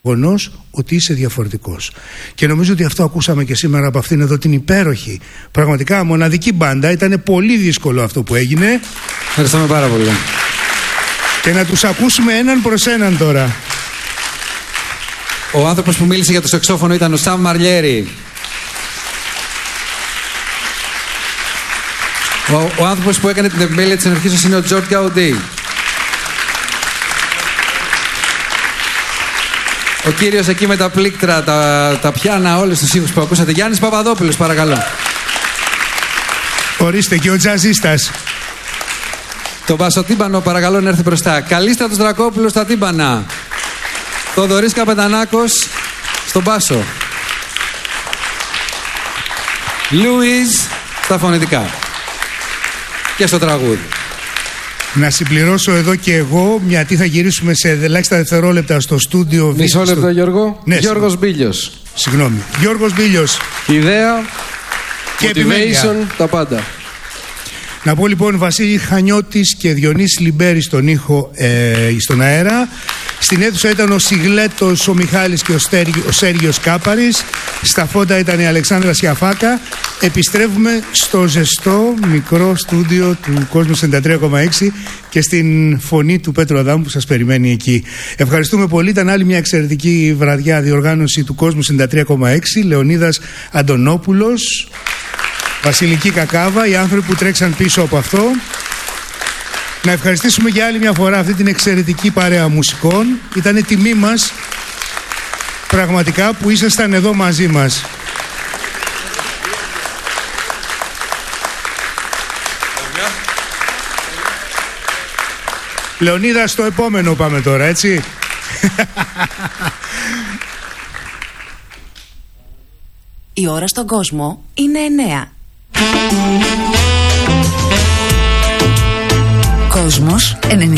γεγονός ότι είσαι διαφορετικός. Και νομίζω ότι αυτό ακούσαμε και σήμερα από αυτήν εδώ την υπέροχη, πραγματικά μοναδική μπάντα. Ήταν πολύ δύσκολο αυτό που έγινε. Ευχαριστούμε πάρα πολύ. Και να τους ακούσουμε έναν προς έναν τώρα. Ο άνθρωπος που μίλησε για το σαξόφωνο ήταν ο Σαμ Μαρλιέρη. Ο άνθρωπος που έκανε την επιμέλεια της ενορχήσεως είναι ο Τζορτ Γκαουντί. Ο κύριος εκεί με τα πλήκτρα, τα πιάνα, όλους τους ήχους που ακούσατε. Γιάννης Παπαδόπουλος, παρακαλώ. Ορίστε, και ο τζαζίστας. Το μπασοτύμπανο, παρακαλώ να έρθει μπροστά. Καλίστρατος Δρακόπουλος στα τύμπανα. Θοδωρής Καπετανάκος στον μπάσο. Λούις στα φωνητικά. Και στο τραγούδι. Να συμπληρώσω εδώ και εγώ, γιατί θα γυρίσουμε σε ελάχιστα δευτερόλεπτα στο στούντιο. Μισό λεπτό, Γιώργο. Ναι, Γιώργος Μπίλιος. Συγγνώμη. Γιώργος Μπίλιος. Ιδέα Και motivation, επιμέλεια. τα πάντα. Να πω λοιπόν Βασίλη Χανιώτης και Διονύση Λιμπέρη στον ήχο, στον αέρα. Στην αίθουσα ήταν ο Σιγλέτος, ο Μιχάλης και ο Σέργιος Κάπαρης. Στα φώτα ήταν η Αλεξάνδρα Σιαφάκα. Επιστρέφουμε στο ζεστό μικρό στούντιο του Κόσμου 93,6 και στην φωνή του Πέτρου Αδάμου που σας περιμένει εκεί. Ευχαριστούμε πολύ. Ήταν άλλη μια εξαιρετική βραδιά διοργάνωση του Κόσμου 93,6. Λεωνίδας Αντωνόπουλος, Βασιλική Κακάβα, οι άνθρωποι που τρέξαν πίσω από αυτό. Να ευχαριστήσουμε για άλλη μια φορά αυτή την εξαιρετική παρέα μουσικών. Ήτανε τιμή μας πραγματικά που ήσασταν εδώ μαζί μας. Λεωνίδα, στο επόμενο πάμε τώρα, έτσι. Η ώρα στον κόσμο είναι 9. Κόσμος 90.